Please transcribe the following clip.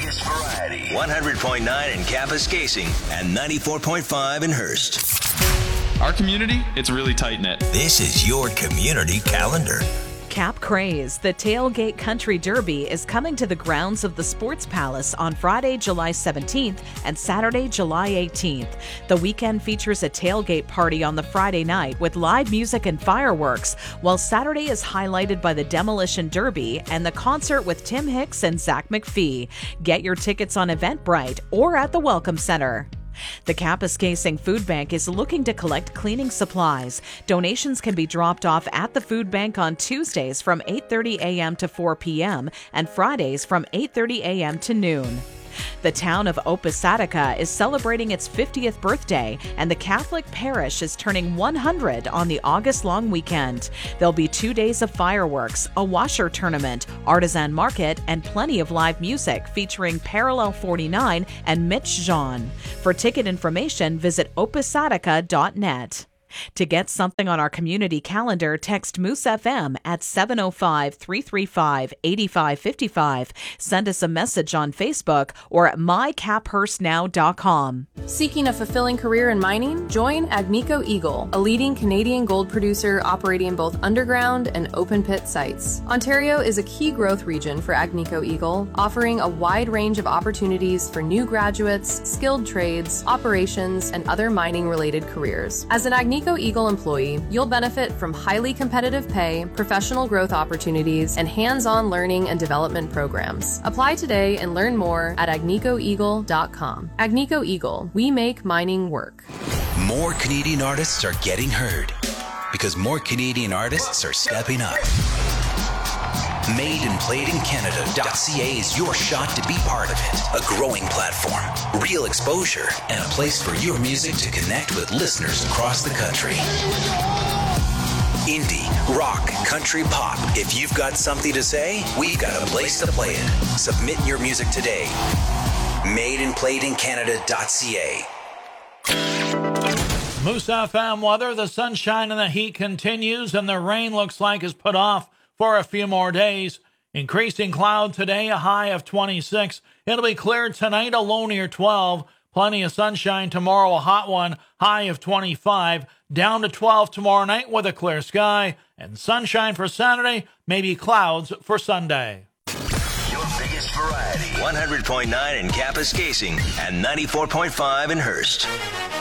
biggest variety. 100.9 in Kapuskasing and 94.5 in Hearst. Our community, it's really tight-knit. This is your community calendar. Cap Craze, the Tailgate Country Derby, is coming to the grounds of the Sports Palace on Friday, July 17th and Saturday, July 18th. The weekend features a tailgate party on the Friday night with live music and fireworks, while Saturday is highlighted by the Demolition Derby and the concert with Tim Hicks and Zach McPhee. Get your tickets on Eventbrite or at the Welcome Center. The Kapuskasing Food Bank is looking to collect cleaning supplies. Donations can be dropped off at the food bank on Tuesdays from 8:30 a.m. to 4 p.m. and Fridays from 8:30 a.m. to noon. The town of Oppisatica is celebrating its 50th birthday, and the Catholic parish is turning 100 on the August-long weekend. There'll be 2 days of fireworks, a washer tournament, artisan market, and plenty of live music featuring Parallel 49 and Mitch Jean. For ticket information, visit oppisatica.net. To get something on our community calendar, text Moose FM at 705-335-8555. Send us a message on Facebook or at mycaphurstnow.com. Seeking a fulfilling career in mining? Join Agnico Eagle, a leading Canadian gold producer operating both underground and open pit sites. Ontario is a key growth region for Agnico Eagle, offering a wide range of opportunities for new graduates, skilled trades, operations, and other mining-related careers. As an Agnico Eagle employee, you'll benefit from highly competitive pay, professional growth opportunities, and hands-on learning and development programs. Apply today and learn more at agnicoeagle.com. Agnico Eagle, we make mining work. More Canadian artists are getting heard because more Canadian artists are stepping up. MadeandPlayedInCanada.ca is your shot to be part of it. A growing platform, real exposure, and a place for your music to connect with listeners across the country. Indie, rock, country, pop. If you've got something to say, we've got a place to play it. Submit your music today. MadeandPlayedInCanada.ca. Moose FM weather, the sunshine and the heat continues, and the rain looks like is put off for a few more days. Increasing cloud today, a high of 26. It'll be clear tonight, a low near 12. Plenty of sunshine tomorrow, a hot one, high of 25. Down to 12 tomorrow night with a clear sky. And sunshine for Saturday, maybe clouds for Sunday. Your biggest variety. 100.9 in Kapuskasing and 94.5 in Hearst.